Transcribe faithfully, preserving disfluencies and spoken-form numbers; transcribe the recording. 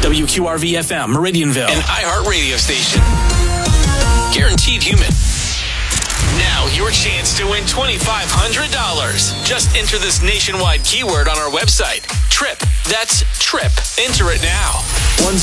W Q R V F M, Meridianville. An iHeart radio station. Guaranteed human. Now your chance to win twenty-five hundred dollars. Just enter this nationwide keyword on our website. TRIP. That's TRIP. Enter it now.